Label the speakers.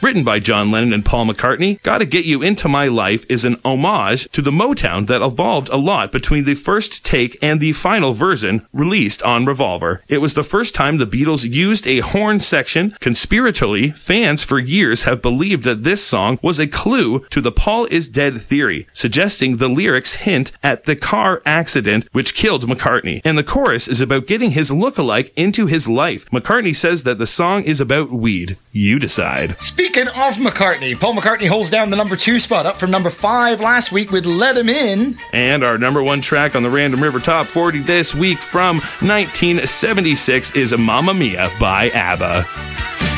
Speaker 1: Written by John Lennon and Paul McCartney, Gotta Get You Into My Life is an homage to the Motown that evolved a lot between the first take and the final version released on Revolver. It was the first time the Beatles used a horn section. Conspiratorially, fans for years have believed that this song was a clue to the Paul is dead theory, suggesting the lyrics hint at the car accident which killed McCartney. And the chorus is about getting his lookalike into his life. McCartney says that the song is about weed. You decide.
Speaker 2: Speaking of McCartney, Paul McCartney holds down the number 2 spot, up from number 5 last week with Let 'Em In.
Speaker 1: And our number 1 track on the Random River Top 40 this week from 1976 is Mamma Mia by ABBA.